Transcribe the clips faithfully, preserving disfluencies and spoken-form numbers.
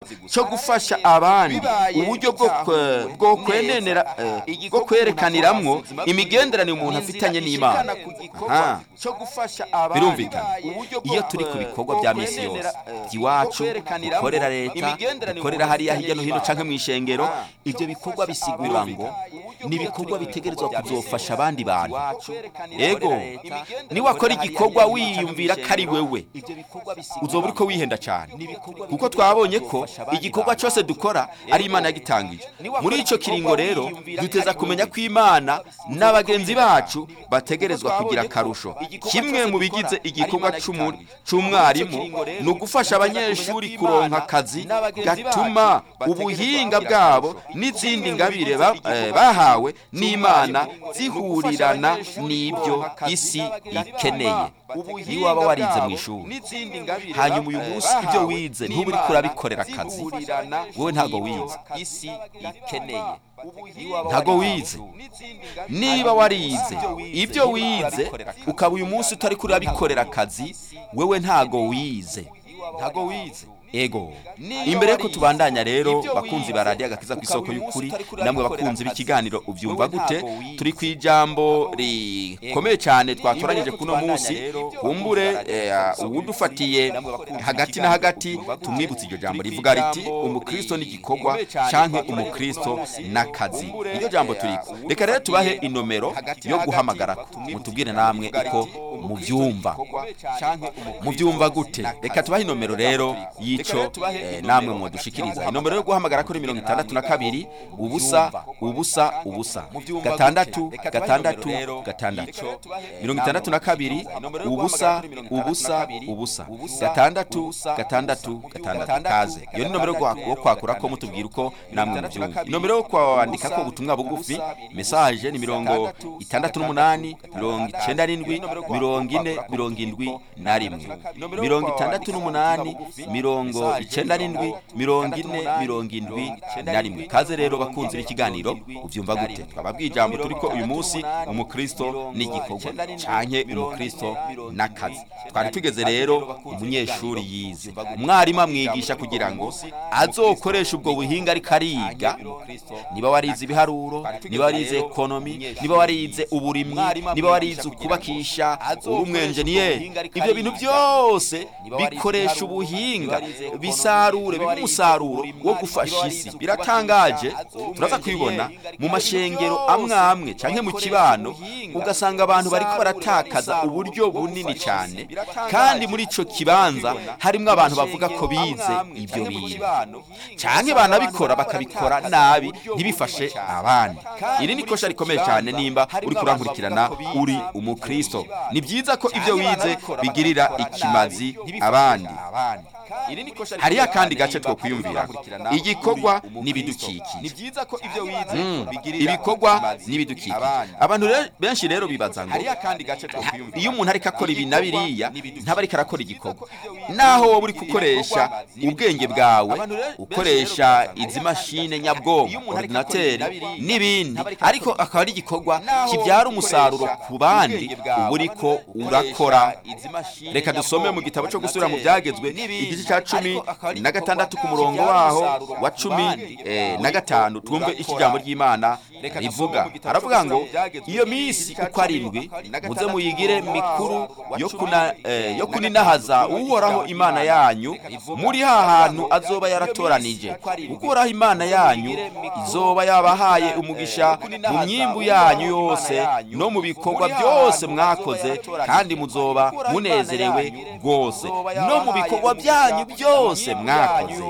cyo gufasha abandi uburyo bwo bwo kwenenera bwo kwerekaniramwo imigenderanire umuntu afitanye n'Imana. Aha cyo gufasha abandi birumvikana iyo turi ku bikorwa bya misi yose by'iwacu dukorera leta dukorera hariya hirya no hino canke mw'ishengero, ibyo bikorwa bisigura ngo ni ibikorwa bitegerezwa kuzofasha abandi bantu. Ego ni wakora igikorwa wiyumvira kari wewe uzoba uriko wihenda cyane, kuko twabonye ko igikorwa cyose dukora ari Imana yagitangije. Muri ico kiringo rero duteza kumenya ko Imana n'abagenzi bacu bategerezwa kugira karusho. Kimwe mu bigize igikorwa c'umwarimu no gufasha abanyeshuri kuronka akazi gatuma ubuhinga bwabo n'izindi ngabire bahawe n'Imana zihurirana n'ibyo isi ikeneye. Iyo waba warize mu ishuri hanyuma uyu munsi ibyo wize ntuburi kurabikorera akazi, wowe ntago wize isi ikeneye, ntago wize. Niba warize ibyo wize ukaba uyu munsi utari kurabikorera akazi, wewe ntago wize, ntago wize. Ego imbere yuko tubandanya rero bakunzi ba Radio Agakiza ku isoko y'ukuri, namwe bakunzi b'ikiganiro uvyumva gute, turi kwijambo rikomeye cyane twatoranyije kuno munsi. Kumbure uwudufatiye hagati na hagati tumwibutse iryo jambo rivuga riti umukristo n'igikorwa canke umukristo n'akazi. Iryo jambo turiko reka rero tubahe inomero yo guhamagara mutubwire namwe uko muvyumva muvyumva gute. Reka tubahe inomero rero ico eh, namwe mwodushikiriza. Inomero yo guhamagara kuri mirongo itandatu na kabiri ubusa ubusa ubusa gatandatu gatandatu gatandatu, mirongo itandatu na kabiri ubusa ubusa ubusa gatandatu gatandatu gatandatu. Kaze iyo ni nomero yo kwakura ko mutubwira uko namwe muvyumva. Inomero yo kwandika ko ubutumwa bugufi message ni mirongo itandatu n'umunani mirongo icenda n'indwi mirongo ine mirongo indwi na rimwe, mirongo itandatu n'umunani mirongo icenda n'indwi mirongo ine mirongo indwi na rimwe. Kaze rero bakunzi b'ikiganiro uvyumva gute, twababwiye ijambo turiko uyu munsi umukristo n'igikorwa canke umukristo n'akazi. Twari tugeze rero umunyeshuri yize, umwarimu amwigisha kugira ngo azokoresha ubwo buhinga ariko ariga. Niba warize ibiharuro, niba warize ekonomi, niba warize uburimyi, niba warize ukubakisha, uri umwenjeniyeri, ibyo bintu byose bikoresha ubuhinga bisarure bibe umusaruro wo gufasha isi. Biratangaje, turaza kwibona mu mashengero amwe amwe canke mu kibano ugasanga abantu bariko baratakaza uburyo bunini cyane, kandi muri ico kibanza harimwo abantu bavuga ko bize ibyo bintu canke banabikora bakabikora nabi ntibifashe abandi. Iri ni kosha rikomeye cyane nimba uri kurankurikirana uri umukristo. Ni byiza ko ibyo wize bigirira ikimazi abandi. Hariya kandi gace two kwiyumvira igikorwa n'ibidukikije. Ni byiza ko ibyo wize bigirira ibikorwa n'ibidukikije. Abantu benshi rero bibaza ngo iyo umuntu ariko akora ibi nabiriya ntaba ariko arakora igikorwa. Naho wowe uri gukoresha ubwenge bwawe, ukoresha izi mashine nyabwonko ordinateur n'ibindi, ariko akaba ari igikorwa kibyara umusaruro ku bandi uburiko urakora. Reka dusome mu gitabo cyo gusubira mu byagezwe igice cya cumi na gatandatu ku murongo waho wa cumi na gatanu, twumve ikijambo ry'Imana rivuga. Aravuga ngo iyo misi uko arindwi muze muyigire mikuru yo kuna yo kuninahaza Uhoraho Imana yanyu muri ha hantu azoba yaratoranije. Uhoraho Imana yanyu izoba yabahaye umugisha mu myimbu yanyu yose no mu bikorwa byose mwakoze, kandi muzoba munezerewe rwose no mu bikorwa byanyu byose mwakoze.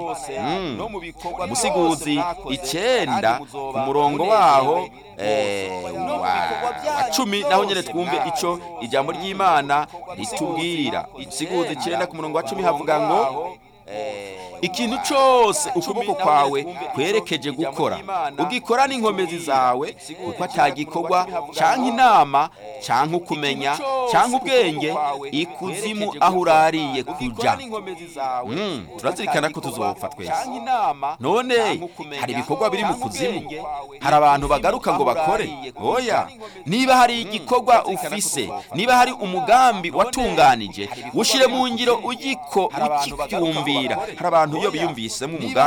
Umusiguzi icenda ku murongo waho eh wa cumi naho nyene twumve ico ijambo ry'Imana ritubwira. Umusiguzi icenda ku murongo wa cumi havuga ngo ikintu cyose ukuboko kwawe kwerekeje gukora ugikora n'inkomezi zawe, kuko atagikorwa canke inama canke ukumenya canke ubwenge ikuzimu aho urariye kuja. Mm, turazirikana ko tuzopfa twese. None hari ibikorwa biri mu kuzimu, hari abantu bagaruka ngo bakore. Oya, niba hari igikorwa ufise, niba hari umugambi watunganije, ushire mu ngiro ugiko ukikumvira. Hari abantu iyo biyumvise mu mugambi